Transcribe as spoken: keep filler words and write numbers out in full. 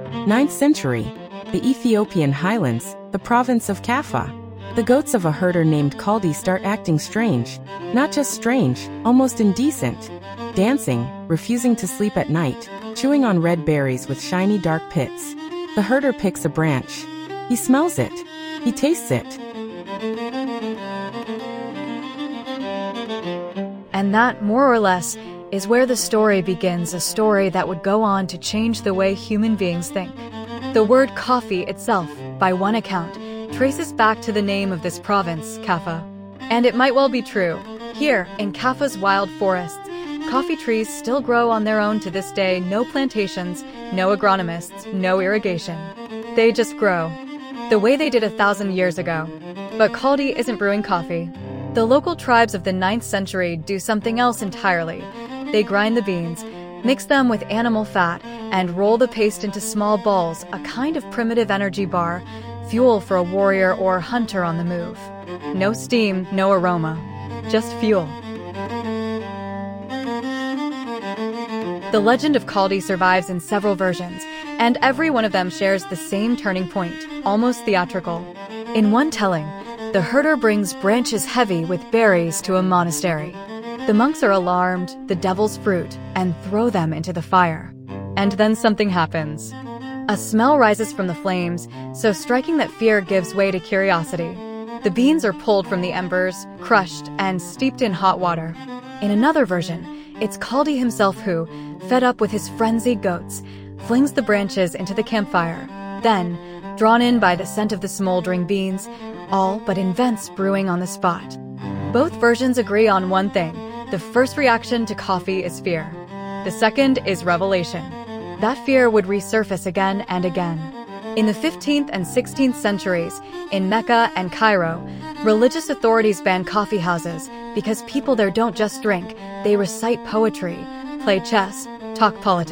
ninth century. The Ethiopian highlands, the province of Kaffa. The goats of a herder named Kaldi start acting strange. Not just strange, almost indecent. Dancing, refusing to sleep at night, chewing on red berries with shiny dark pits. The herder picks a branch. He smells it. He tastes it. And that, more or less, is where the story begins, a story that would go on to change the way human beings think. The word coffee itself, by one account, traces back to the name of this province, Kaffa. And it might well be true. Here, in Kaffa's wild forests, coffee trees still grow on their own to this day. No plantations, no agronomists, no irrigation. They just grow, the way they did a thousand years ago. But Kaldi isn't brewing coffee. The local tribes of the ninth century do something else entirely. They grind the beans, mix them with animal fat, and roll the paste into small balls, a kind of primitive energy bar, fuel for a warrior or hunter on the move. No steam, no aroma, just fuel. The legend of Kaldi survives in several versions, and every one of them shares the same turning point, almost theatrical. In one telling, the herder brings branches heavy with berries to a monastery. The monks are alarmed, the devil's fruit, and throw them into the fire. And then something happens. A smell rises from the flames, so striking that fear gives way to curiosity. The beans are pulled from the embers, crushed, and steeped in hot water. In another version, it's Kaldi himself who, fed up with his frenzied goats, flings the branches into the campfire. Then, drawn in by the scent of the smoldering beans, all but invents brewing on the spot. Both versions agree on one thing. The first reaction to coffee is fear. The second is revelation. That fear would resurface again and again. In the fifteenth and sixteenth centuries, in Mecca and Cairo, religious authorities banned coffee houses because people there don't just drink, they recite poetry, play chess, talk politics.